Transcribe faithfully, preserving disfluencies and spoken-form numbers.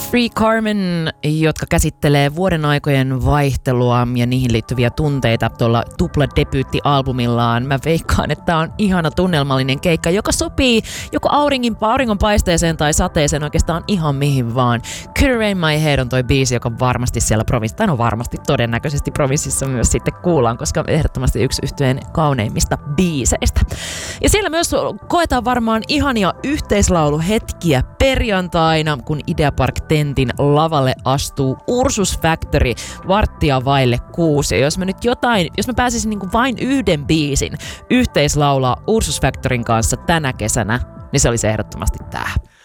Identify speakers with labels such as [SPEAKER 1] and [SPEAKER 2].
[SPEAKER 1] Free Carmen, jotka käsittelee vuoden aikojen vaihtelua ja niihin liittyviä tunteita tuolla tupla-debyytti-albumillaan. Mä veikkaan, että tää on ihana tunnelmallinen keikka, joka sopii joko auringin, auringonpaisteeseen tai sateeseen oikeastaan ihan mihin vaan. Could Rain My Head on toi biisi, joka varmasti siellä provinssissa, tai no varmasti todennäköisesti provinssissa myös sitten kuullaan, koska ehdottomasti yksi yhtyeen kauneimmista biiseistä. Ja siellä myös koetaan varmaan ihania yhteislauluhetkiä perjantaina, kun Idea Park Tentin lavalle astuu Ursus Factory varttia vaille kuusi. Ja jos mä nyt jotain, jos mä pääsisin niin kuin vain yhden biisin yhteislaulaa Ursus Factoryn kanssa tänä kesänä, niin se olisi ehdottomasti tää.